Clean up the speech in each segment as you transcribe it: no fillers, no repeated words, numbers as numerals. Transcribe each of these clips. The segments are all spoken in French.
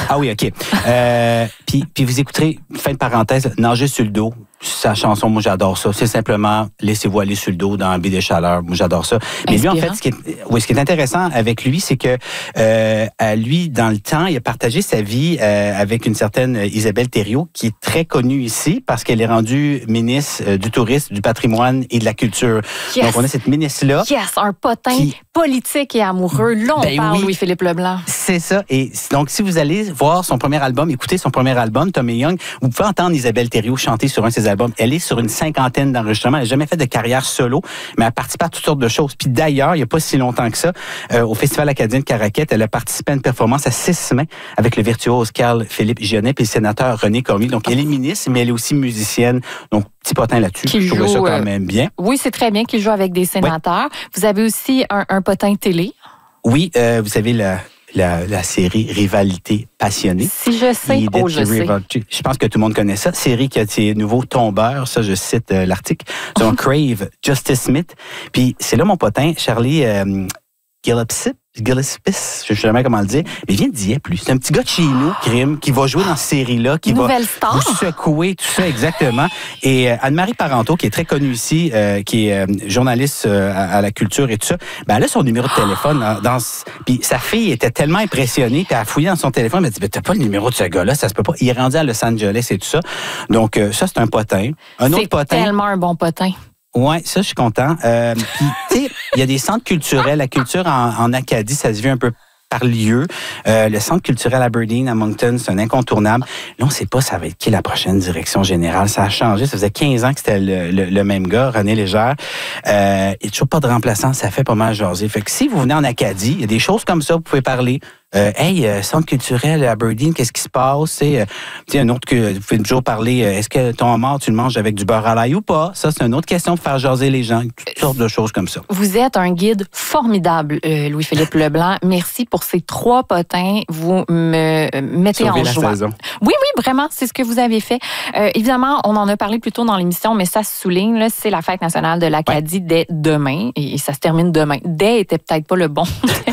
Ah oui, OK. Puis vous écouterez, fin de parenthèse, Nager sur le dos. Sa chanson, moi, j'adore ça. C'est simplement laissez-vous aller sur le dos dans un baie de chaleur. Moi, j'adore ça. Mais lui, en fait, ce qui est intéressant avec lui, c'est que lui, dans le temps, il a partagé sa vie avec une certaine Isabelle Thériault, qui est très connue ici parce qu'elle est rendue ministre du tourisme, du patrimoine et de la culture. Yes. Donc, on a cette ministre-là. Yes, un potin politique et amoureux. Là, on parle Louis-Philippe Leblanc. C'est ça. Et donc, si vous allez voir son premier album, écouter son premier album, Tommy Young, vous pouvez entendre Isabelle Thériault chanter sur un de ses albums. Elle est sur une 50aine d'enregistrements. Elle n'a jamais fait de carrière solo, mais elle participe à toutes sortes de choses. Puis d'ailleurs, il n'y a pas si longtemps que ça, au Festival acadien de Caraquette, elle a participé à une performance à 6 mains avec le virtuose Carl-Philippe Gionnet et le sénateur René Cormier. Donc, elle est ministre, mais elle est aussi musicienne. Donc, petit potin là-dessus. Je trouvais ça quand même bien. Oui, c'est très bien qu'il joue avec des sénateurs. Oui. Vous avez aussi un potin télé. Oui, vous savez, la série Rivalité passionnée. Si je sais, je pense que tout le monde connaît ça. Série qui a ses nouveaux tombeurs, ça je cite l'article, sur Crave, Justice Smith. Puis c'est là mon potin, Charlie Gillespie, je ne sais jamais comment le dire, mais il vient de Dieppe, lui. C'est un petit gars de chez nous, crime, qui va jouer dans cette série-là, qui va vous secouer, tout ça, exactement. Et Anne-Marie Parenteau, qui est très connue ici, qui est journaliste à la culture et tout ça, ben, elle a son numéro de téléphone. Puis sa fille était tellement impressionnée, puis elle a fouillé dans son téléphone, elle a dit, ben, t'as pas le numéro de ce gars-là, ça se peut pas. Il est rendu à Los Angeles et tout ça. Donc, ça, c'est un potin. Un autre potin. C'est tellement un bon potin. Oui, ça, je suis content. Puis, tu sais, il y a des centres culturels. La culture en Acadie, ça se vit un peu par lieu. Le centre culturel Aberdeen, à Moncton, c'est un incontournable. Là, on ne sait pas ça va être qui la prochaine direction générale. Ça a changé. Ça faisait 15 ans que c'était le même gars, René Légère. Il n'y a toujours pas de remplaçant. Ça fait pas mal jaser. Fait que si vous venez en Acadie, il y a des choses comme ça, vous pouvez parler. Centre culturel à Aberdeen, qu'est-ce qui se passe? Un autre que vous pouvez toujours parler, est-ce que ton homard, tu le manges avec du beurre à l'ail ou pas? Ça, c'est une autre question pour faire jaser les gens. Toutes sortes de choses comme ça. Vous êtes un guide formidable, Louis-Philippe Leblanc. Merci pour ces 3 potins. Vous me mettez en joie. Saison. Oui, vraiment, c'est ce que vous avez fait. Évidemment, on en a parlé plus tôt dans l'émission, mais ça se souligne, là, c'est la fête nationale de l'Acadie dès demain. Et ça se termine demain. Dès était peut-être pas le bon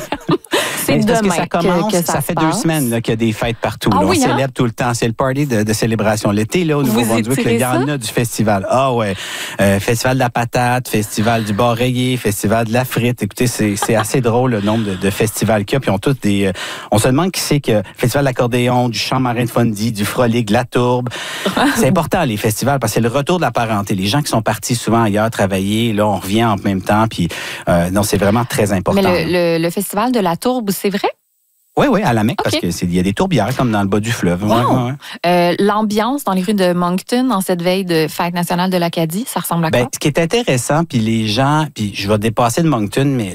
C'est demain parce que ça commence, ça fait 2 semaines là, qu'il y a des fêtes partout. Ah, là. On célèbre tout le temps. C'est le party de célébration. L'été, là, au Nouveau-Brunswick, il y en a du festival. Ah ouais. Festival de la patate, festival du bar rayé, festival de la frite. Écoutez, c'est assez drôle le nombre de festivals qu'il y a. Puis on tous des. On se demande qui c'est que festival de l'accordéon, du chant marin de Fondy, du frolic, de la tourbe. C'est important les festivals parce que c'est le retour de la parenté. Les gens qui sont partis souvent ailleurs travailler, là, on revient en même temps. Puis non, c'est vraiment très important. Mais le festival de la tourbe, c'est vrai? Oui, à la Mecque, parce qu'il y a des tourbières comme dans le bas du fleuve. Wow. L'ambiance dans les rues de Moncton, en cette veille de fête nationale de l'Acadie, ça ressemble à quoi? Ce qui est intéressant, puis les gens, puis je vais dépasser de Moncton, mais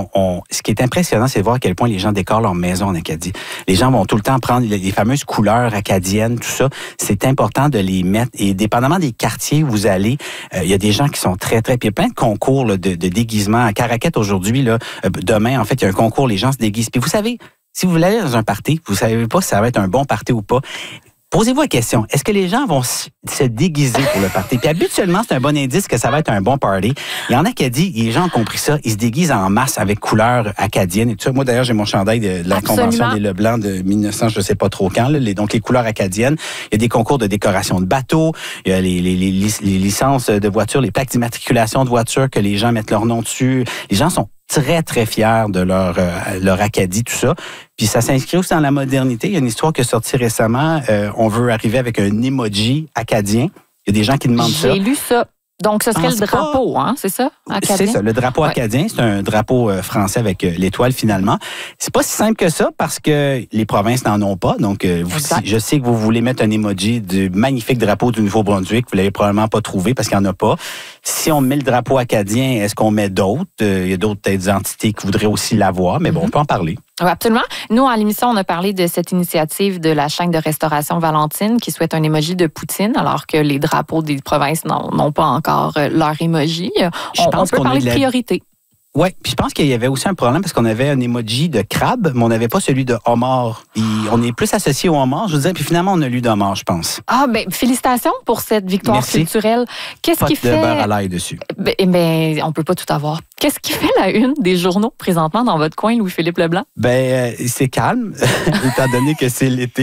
ce qui est impressionnant, c'est de voir à quel point les gens décorent leur maison en Acadie. Les gens vont tout le temps prendre les fameuses couleurs acadiennes, tout ça. C'est important de les mettre. Et dépendamment des quartiers où vous allez, il y a des gens qui sont très, très... Puis il y a plein de concours là, de déguisement. À Caraquette, aujourd'hui, là, demain, en fait, il y a un concours, les gens se déguisent. Puis vous savez... Si vous voulez aller dans un party, vous ne savez pas si ça va être un bon party ou pas, posez-vous la question, est-ce que les gens vont se déguiser pour le party? Puis habituellement, c'est un bon indice que ça va être un bon party. Il y en a Acadie, les gens ont compris ça, ils se déguisent en masse avec couleurs acadiennes et tout ça. Moi, d'ailleurs, j'ai mon chandail de la Convention des Leblanc de 1900, je ne sais pas trop quand, là, donc les couleurs acadiennes. Il y a des concours de décoration de bateaux, il y a les licences de voitures, les plaques d'immatriculation de voitures que les gens mettent leur nom dessus. Les gens sont très, très fiers de leur Acadie, tout ça. Puis ça s'inscrit aussi dans la modernité. Il y a une histoire qui est sortie récemment. On veut arriver avec un emoji acadien. Il y a des gens qui demandent ça. J'ai lu ça. Donc, ce serait le drapeau, hein, c'est ça, acadien? C'est ça, le drapeau acadien. C'est un drapeau français avec l'étoile, finalement. C'est pas si simple que ça parce que les provinces n'en ont pas. Donc, je sais que vous voulez mettre un emoji du magnifique drapeau du Nouveau-Brunswick. Vous l'avez probablement pas trouvé parce qu'il n'y en a pas. Si on met le drapeau acadien, est-ce qu'on met d'autres? Il y a d'autres entités qui voudraient aussi l'avoir, mais bon, on peut en parler. Oui, absolument. Nous, à l'émission, on a parlé de cette initiative de la chaîne de restauration Valentine qui souhaite un emoji de Poutine, alors que les drapeaux des provinces n'ont pas encore leur emoji. On peut parler de priorité. Oui, puis je pense qu'il y avait aussi un problème parce qu'on avait un emoji de crabe, mais on n'avait pas celui de homard. Puis on est plus associé au homard, je veux dire, puis finalement, on a lu d'homard, je pense. Ah, bien, félicitations pour cette victoire culturelle. Qu'est-ce qui fait... de beurre à l'ail dessus. Ben, on peut pas tout avoir. Qu'est-ce qui fait la une des journaux présentement dans votre coin, Louis-Philippe Leblanc? C'est calme, étant donné que c'est l'été.